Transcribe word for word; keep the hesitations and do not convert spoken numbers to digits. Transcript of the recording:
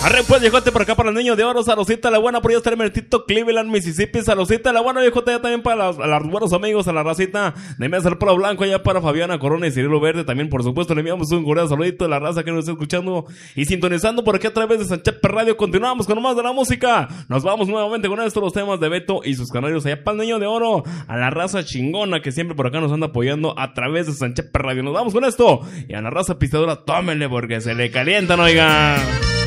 Arre pues, viejote, por acá para el niño de oro. Saludcita la buena, por allá está el mertito Cleveland, Mississippi. Saludcita la buena, viejote, ya también para los, a los buenos amigos, a la racita de Mesa del Polo Blanco, allá para Fabiana Corona y Cirilo Verde. También, por supuesto, le enviamos un cordial saludito de la raza que nos está escuchando y sintonizando por aquí a través de Sanchepe Radio. Continuamos con más de la música. Nos vamos nuevamente con estos los temas de Beto y sus canarios allá para el niño de oro, a la raza chingona que siempre por acá nos anda apoyando a través de Sanchepe Radio. Nos vamos con esto y a la raza pisteadora, tómenle porque se le calientan, oigan.